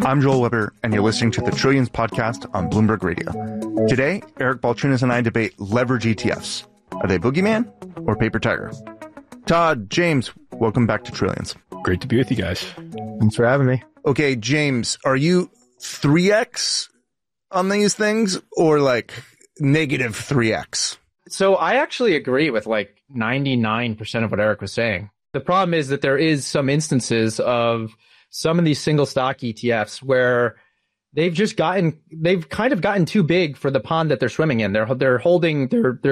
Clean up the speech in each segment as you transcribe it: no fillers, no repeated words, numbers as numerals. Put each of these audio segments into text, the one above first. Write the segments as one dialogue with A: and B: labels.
A: I'm Joel Weber, and you're listening to the Trillions podcast on Bloomberg Radio. Today, Eric Balchunas and I debate leverage ETFs. Are they boogeyman or paper tiger? Todd, James, welcome back to Trillions.
B: Great to be with you guys.
C: Thanks for having me.
A: Okay, James, are you 3X on these things or like negative 3X?
C: So I actually agree with like 99% of what Eric was saying. The problem is that there is some instances of some of these single stock ETFs where they've kind of gotten too big for the pond that they're swimming in. They're offering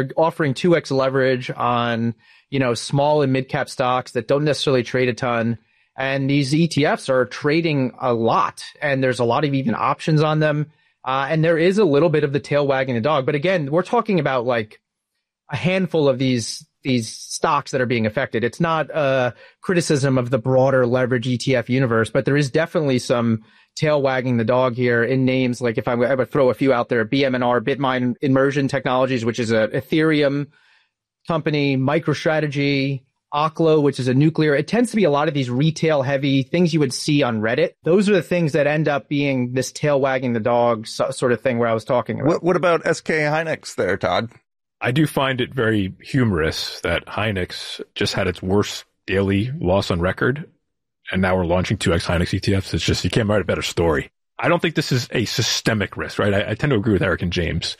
C: 2x leverage on, small and mid cap stocks that don't necessarily trade a ton. And these ETFs are trading a lot, and there's a lot of even options on them. And there is a little bit of the tail wagging the dog. But again, we're talking about like a handful of these stocks that are being affected. It's not a criticism of the broader leverage ETF universe, but there is definitely some tail wagging the dog here in names like, if I would throw a few out there, BMNR, Bitmine Immersion Technologies, which is a Ethereum company, MicroStrategy, Oklo, which is a nuclear. It tends to be a lot of these retail heavy things you would see on Reddit. Those are the things that end up being this tail wagging the dog sort of thing where I was talking about.
A: What about SK Hynix there, Todd?
B: I do find it very humorous that Hynix just had its worst daily loss on record, and now we're launching 2x Hynix ETFs. It's just, you can't write a better story. I don't think this is a systemic risk, right? I tend to agree with Eric and James,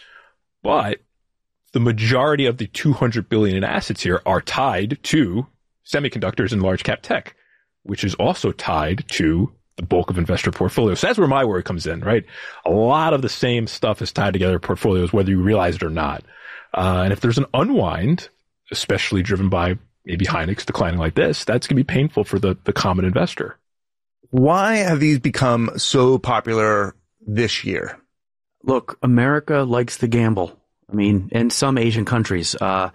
B: but the majority of the $200 billion in assets here are tied to semiconductors and large cap tech, which is also tied to the bulk of investor portfolios. So that's where my worry comes in, right? A lot of the same stuff is tied together in portfolios, whether you realize it or not. And if there's an unwind, especially driven by maybe Hynix declining like this, that's going to be painful for the common investor.
A: Why have these become so popular this year?
D: Look, America likes to gamble. I mean, in some Asian countries,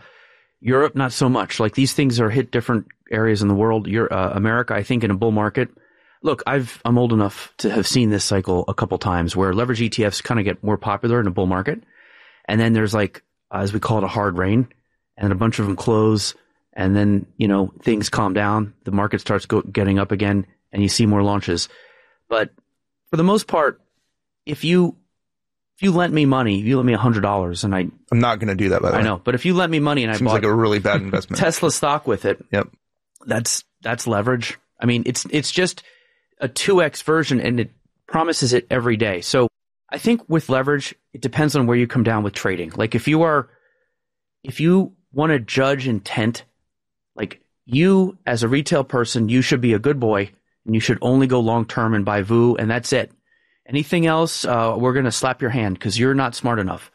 D: Europe, not so much. Like, these things are hit different areas in the world. America, I think, in a bull market. Look, I'm old enough to have seen this cycle a couple times where leverage ETFs kind of get more popular in a bull market. And then there's like, as we call it, a hard rain, and a bunch of them close, and then, things calm down, the market starts getting up again, and you see more launches. But for the most part, if you lent me money, if you lent me $100, and I'm
A: not going to do that, by the way.
D: I know, but if you lent me money and I bought
A: like a really bad investment
D: Tesla stock with it,
A: yep,
D: that's leverage. I mean, it's just a 2x version, and it promises it every day. So I think with leverage, it depends on where you come down with trading. Like, if you want to judge intent, like, you as a retail person, you should be a good boy, and you should only go long term and buy VU, and that's it. Anything else, we're going to slap your hand because you're not smart enough.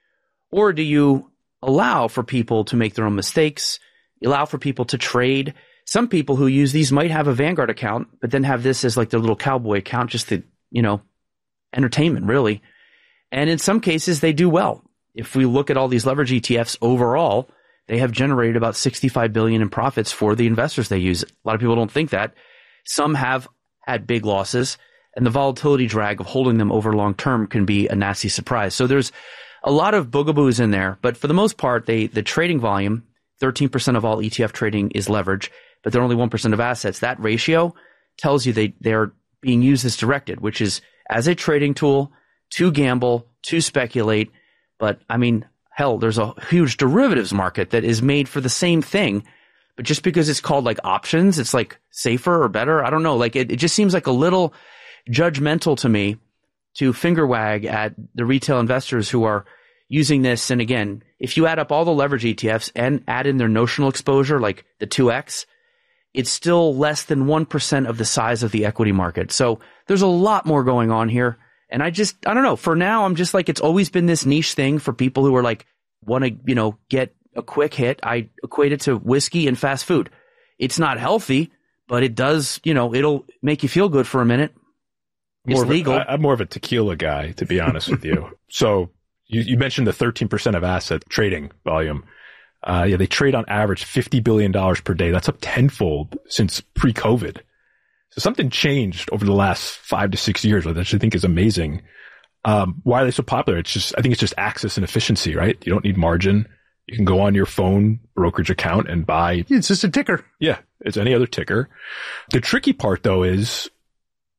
D: Or do you allow for people to make their own mistakes? You allow for people to trade. Some people who use these might have a Vanguard account, but then have this as like their little cowboy account, just to, entertainment, really. And in some cases, they do well. If we look at all these leverage ETFs overall, they have generated about $65 billion in profits for the investors they use. A lot of people don't think that. Some have had big losses, and the volatility drag of holding them over long term can be a nasty surprise. So there's a lot of boogaboos in there, but for the most part, the trading volume, 13% of all ETF trading is leverage, but they're only 1% of assets. That ratio tells you they're being used as directed, which is as a trading tool to gamble, to speculate. But I mean, hell, there's a huge derivatives market that is made for the same thing. But just because it's called like options, it's like safer or better. I don't know. Like, it just seems like a little judgmental to me to finger wag at the retail investors who are using this. And again, if you add up all the leverage ETFs and add in their notional exposure, like the 2X, it's still less than 1% of the size of the equity market. So there's a lot more going on here. And I don't know. For now, I'm just like, it's always been this niche thing for people who are like, want to, get a quick hit. I equate it to whiskey and fast food. It's not healthy, but it does, it'll make you feel good for a minute. It's legal.
B: I'm more of a tequila guy, to be honest with you. So you mentioned the 13% of asset trading volume. They trade on average $50 billion per day. That's up tenfold since pre-COVID. So something changed over the last 5 to 6 years, which I think is amazing. Why are they so popular? I think it's just access and efficiency, right? You don't need margin. You can go on your phone brokerage account and buy.
A: It's just a ticker.
B: Yeah, it's any other ticker. The tricky part, though, is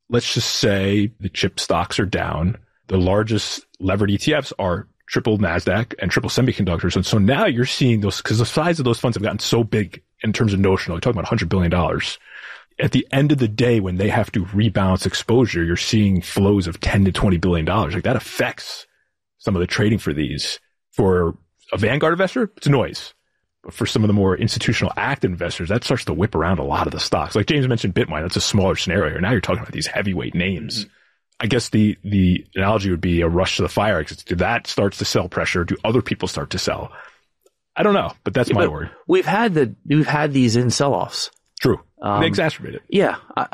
B: let's just say the chip stocks are down. The largest levered ETFs are triple NASDAQ and triple semiconductors. And so now you're seeing those, because the size of those funds have gotten so big in terms of notional. You're talking about $100 billion. At the end of the day, when they have to rebalance exposure, you're seeing flows of $10 to $20 billion. Like that affects some of the trading for these. For a Vanguard investor, it's noise. But for some of the more institutional active investors, that starts to whip around a lot of the stocks. Like James mentioned Bitmine, that's a smaller scenario here. Now you're talking about these heavyweight names. Mm-hmm. I guess the analogy would be a rush to the fire. That starts to sell pressure. Do other people start to sell? I don't know, but that's my word.
D: We've had these in sell-offs.
B: True. They exacerbate it.
D: Yeah.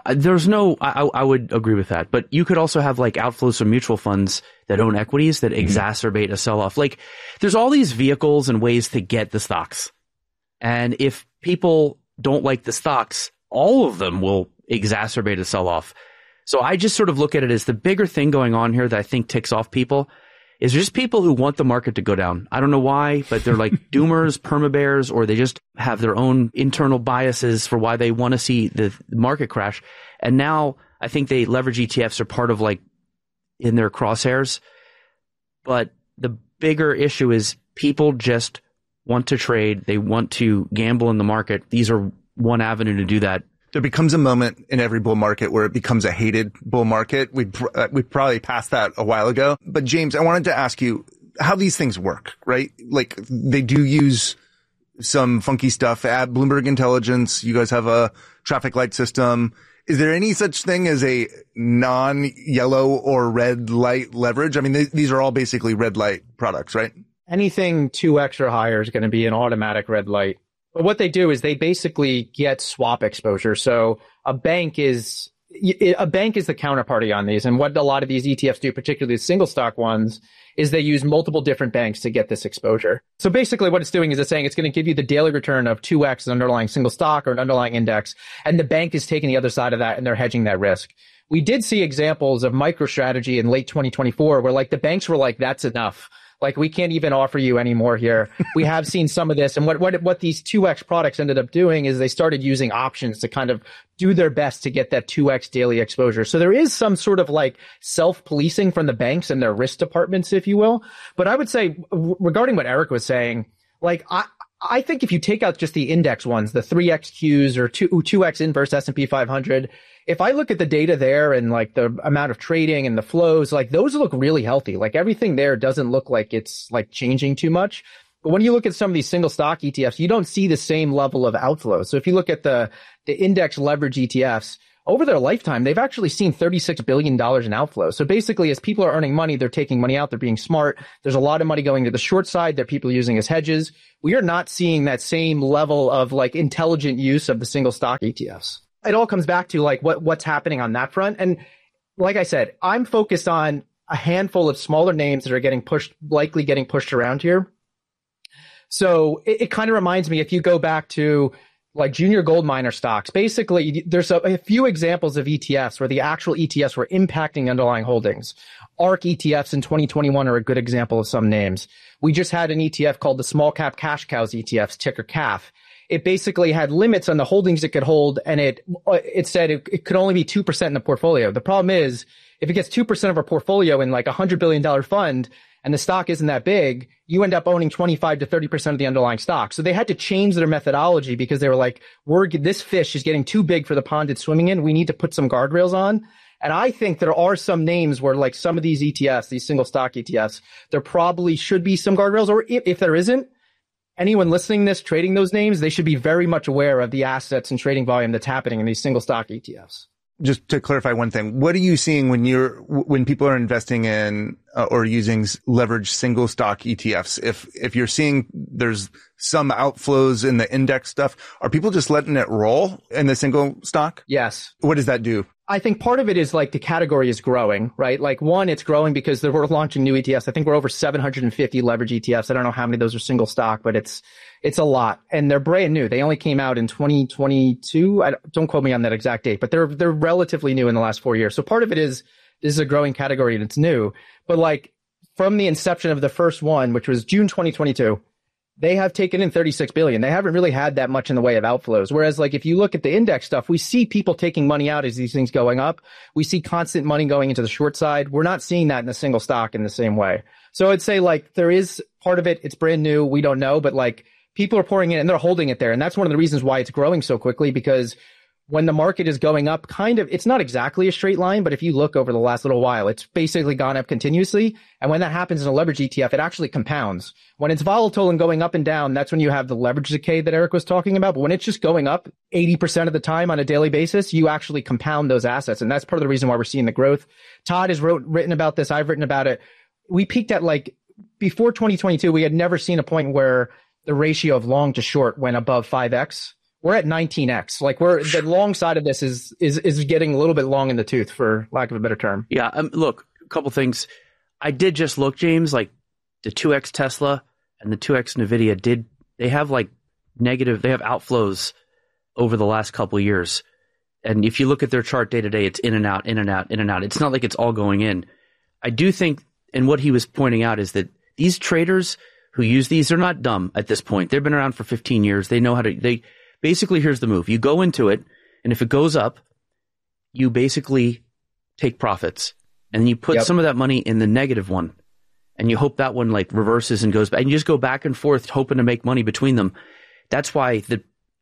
D: I would agree with that. But you could also have like outflows from mutual funds that own equities that exacerbate a sell-off. Like there's all these vehicles and ways to get the stocks. And if people don't like the stocks, all of them will exacerbate a sell-off. So I just sort of look at it as the bigger thing going on here that I think ticks off people is just people who want the market to go down. I don't know why, but they're like doomers, perma-bears, or they just have their own internal biases for why they want to see the market crash. And now I think they leverage ETFs are part of like in their crosshairs. But the bigger issue is people just want to trade. They want to gamble in the market. These are one avenue to do that.
A: There becomes a moment in every bull market where it becomes a hated bull market. We probably passed that a while ago. But James, I wanted to ask you how these things work, right? Like they do use some funky stuff at Bloomberg Intelligence. You guys have a traffic light system. Is there any such thing as a non-yellow or red light leverage? I mean, these are all basically red light products, right?
C: Anything 2x or higher is going to be an automatic red light. But what they do is they basically get swap exposure. So a bank is the counterparty on these. And what a lot of these ETFs do, particularly the single stock ones, is they use multiple different banks to get this exposure. So basically what it's doing is it's saying it's going to give you the daily return of 2x an underlying single stock or an underlying index. And the bank is taking the other side of that and they're hedging that risk. We did see examples of MicroStrategy in late 2024 where like the banks were like, that's enough. Like, we can't even offer you any more here. We have seen some of this. And what these 2x products ended up doing is they started using options to kind of do their best to get that 2x daily exposure. So there is some sort of like self-policing from the banks and their risk departments, if you will. But I would say regarding what Eric was saying, like, I think if you take out just the index ones, the 3XQs or 2x inverse S&P 500, if I look at the data there and like the amount of trading and the flows, like those look really healthy. Like everything there doesn't look like it's like changing too much. But when you look at some of these single stock ETFs, you don't see the same level of outflows. So if you look at the index leverage ETFs, over their lifetime, they've actually seen $36 billion in outflows. So basically, as people are earning money, they're taking money out, they're being smart. There's a lot of money going to the short side that people are using as hedges. We are not seeing that same level of like intelligent use of the single stock ETFs. It all comes back to like what's happening on that front. And like I said, I'm focused on a handful of smaller names that are likely getting pushed around here. So it kind of reminds me, if you go back to like junior gold miner stocks, basically there's a few examples of ETFs where the actual ETFs were impacting underlying holdings. ARK ETFs in 2021 are a good example of some names. We just had an ETF called the Small Cap Cash Cows ETFs, ticker CAF. It basically had limits on the holdings it could hold, and it said it could only be 2% in the portfolio. The problem is, if it gets 2% of a portfolio in like a $100 billion fund, and the stock isn't that big, you end up owning 25 to 30% of the underlying stock. So they had to change their methodology because they were like, this fish is getting too big for the pond it's swimming in. We need to put some guardrails on. And I think there are some names where like some of these ETFs, these single stock ETFs, there probably should be some guardrails, or if there isn't, anyone listening to this, trading those names, they should be very much aware of the assets and trading volume that's happening in these single stock ETFs.
A: Just to clarify one thing, what are you seeing when people are investing in or using leveraged single stock ETFs? If you're seeing there's some outflows in the index stuff, are people just letting it roll in the single stock?
C: Yes.
A: What does that do?
C: I think part of it is like the category is growing, right? Like one, it's growing because we're launching new ETFs. I think we're over 750 leverage ETFs. I don't know how many of those are single stock, but it's a lot. And they're brand new. They only came out in 2022. Don't quote me on that exact date, but they're relatively new in the last 4 years. So part of it is this is a growing category and it's new. But like from the inception of the first one, which was June 2022, they have taken in 36 billion. They haven't really had that much in the way of outflows. Whereas like if you look at the index stuff, we see people taking money out as these things going up. We see constant money going into the short side. We're not seeing that in a single stock in the same way. So I'd say like there is part of it. It's brand new. We don't know, but like people are pouring in and they're holding it there. And that's one of the reasons why it's growing so quickly, because when the market is going up, it's not exactly a straight line, but if you look over the last little while, it's basically gone up continuously. And when that happens in a leverage ETF, it actually compounds. When it's volatile and going up and down, that's when you have the leverage decay that Eric was talking about. But when it's just going up 80% of the time on a daily basis, you actually compound those assets. And that's part of the reason why we're seeing the growth. Todd has written about this. I've written about it. We peaked at like before 2022, we had never seen a point where the ratio of long to short went above 5x. We're at 19x. Like the long side of this is getting a little bit long in the tooth, for lack of a better term.
D: Yeah. Look, a couple things. I did just look, James, like the 2x Tesla and the 2x NVIDIA they have like they have outflows over the last couple of years. And if you look at their chart day to day, it's in and out, in and out, in and out. It's not like it's all going in. I do think, and what he was pointing out is that these traders who use these, they're not dumb at this point. They've been around for 15 years. They know how to, basically, here's the move. You go into it, and if it goes up, you basically take profits. And then you put some of that money in the negative one. And you hope that one like reverses and goes back. And you just go back and forth hoping to make money between them. That's why the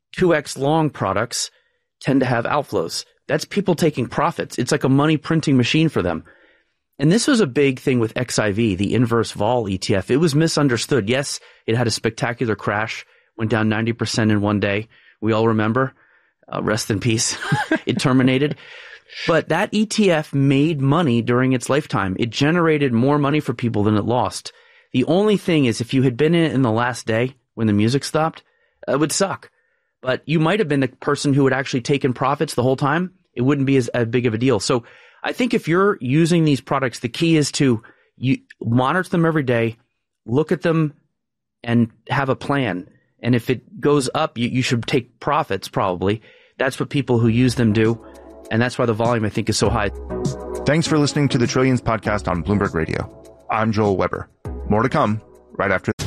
D: 2x long products tend to have outflows. That's people taking profits. It's like a money printing machine for them. And this was a big thing with XIV, the inverse vol ETF. It was misunderstood. Yes, it had a spectacular crash, went down 90% in one day. We all remember, rest in peace, it terminated. But that ETF made money during its lifetime. It generated more money for people than it lost. The only thing is if you had been in it in the last day when the music stopped, it would suck. But you might have been the person who had actually taken profits the whole time. It wouldn't be as big of a deal. So I think if you're using these products, the key is to monitor them every day, look at them, and have a plan. And if it goes up, you should take profits, probably. That's what people who use them do. And that's why the volume, I think, is so high.
A: Thanks for listening to the Trillions podcast on Bloomberg Radio. I'm Joel Weber. More to come right after